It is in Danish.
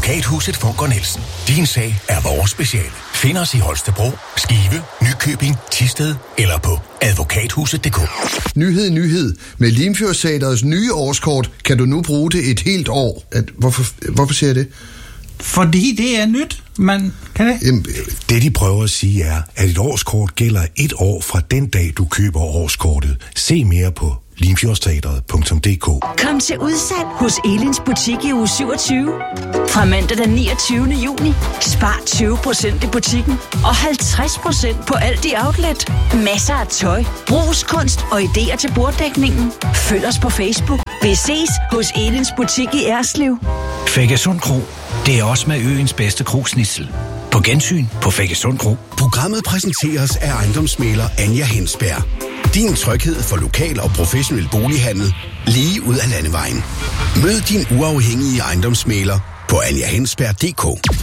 Advokathuset Funker Nielsen. Din sag er vores speciale. Find os i Holstebro, Skive, Nykøbing, Thisted eller på advokathuset.dk. Nyhed. Med Limfjordsteatrets nye årskort kan du nu bruge det et helt år. Hvorfor siger jeg det? Fordi det er nyt, man kan det. Jamen, det de prøver at sige er, at et årskort gælder 1 år fra den dag, du køber årskortet. Se mere på limfjordsteatret.dk. Kom til udsalg hos Elins butik i uge 27. Fra mandag den 29. juni. Spar 20% i butikken og 50% på alt i outlet. Masser af tøj, brugskunst og idéer til borddækningen. Følg os på Facebook. Vi ses hos Elins butik i Erslev. Fækkesund Kro. Det er også med øens bedste krogsnitsel. På gensyn på Fækkesund Kro. Programmet præsenteres af ejendomsmægler Anja Hensberg. Din tryghed for lokal og professionel bolighandel lige ud af landevejen. Mød din uafhængige ejendomsmægler på anjahensberg.dk.